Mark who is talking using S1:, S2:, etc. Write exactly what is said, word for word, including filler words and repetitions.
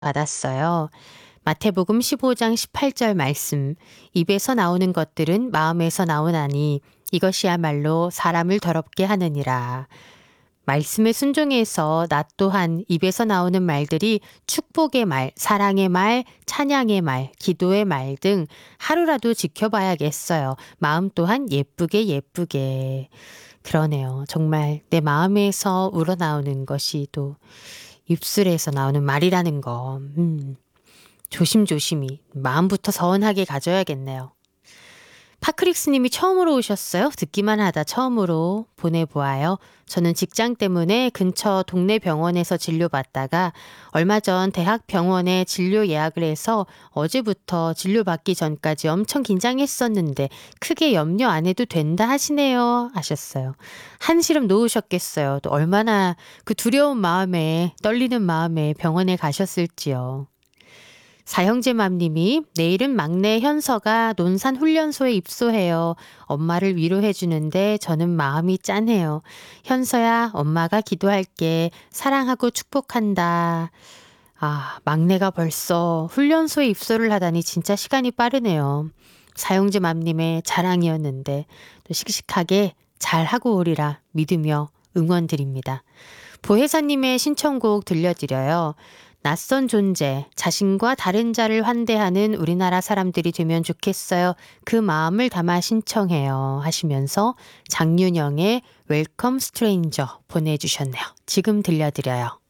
S1: 받았어요. 마태복음 십오 장 십팔 절 말씀. 입에서 나오는 것들은 마음에서 나오나니 이것이야말로 사람을 더럽게 하느니라. 말씀에 순종해서 나 또한 입에서 나오는 말들이 축복의 말, 사랑의 말, 찬양의 말, 기도의 말 등 하루라도 지켜봐야겠어요. 마음 또한 예쁘게 예쁘게. 그러네요. 정말 내 마음에서 우러나오는 것이 또 입술에서 나오는 말이라는 거. 음, 조심조심히 마음부터 서운하게 가져야겠네요. 파크릭스님이 처음으로 오셨어요. 듣기만 하다 처음으로 보내보아요. 저는 직장 때문에 근처 동네 병원에서 진료받다가 얼마 전 대학 병원에 진료 예약을 해서 어제부터 진료받기 전까지 엄청 긴장했었는데 크게 염려 안 해도 된다 하시네요. 하셨어요. 한시름 놓으셨겠어요. 또 얼마나 그 두려운 마음에 떨리는 마음에 병원에 가셨을지요. 사형제맘님이 내일은 막내 현서가 논산훈련소에 입소해요. 엄마를 위로해주는데 저는 마음이 짠해요. 현서야, 엄마가 기도할게. 사랑하고 축복한다. 아, 막내가 벌써 훈련소에 입소를 하다니 진짜 시간이 빠르네요. 사형제맘님의 자랑이었는데 또 씩씩하게 잘하고 오리라 믿으며 응원드립니다. 보혜사님의 신청곡 들려드려요. 낯선 존재, 자신과 다른 자를 환대하는 우리나라 사람들이 되면 좋겠어요. 그 마음을 담아 신청해요. 하시면서 장윤영의 웰컴 스트레인저 보내주셨네요. 지금 들려드려요.